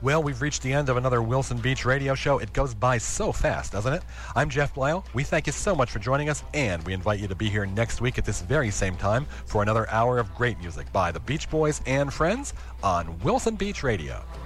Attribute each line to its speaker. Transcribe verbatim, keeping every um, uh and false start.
Speaker 1: Well, we've reached the end of another Wilson Beach radio show. It goes by so fast, doesn't it? I'm Jeff Blyle. We thank you so much for joining us, and we invite you to be here next week at this very same time for another hour of great music by the Beach Boys and Friends on Wilson Beach Radio.